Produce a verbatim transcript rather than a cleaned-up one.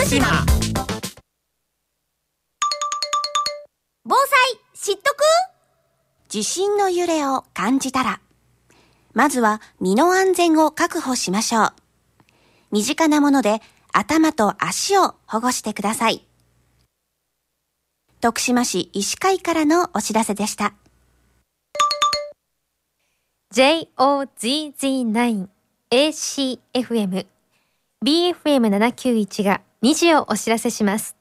島。 防災知っとく？ 地震の揺れを感じたら、まずは身の安全を確保しましょう。身近なもので頭と足を保護してください。徳島市医師会からのお知らせでした。 ジェイオーゼットゼットナイン エーシーエフエム ビーエフエムななきゅういち がにじをお知らせします。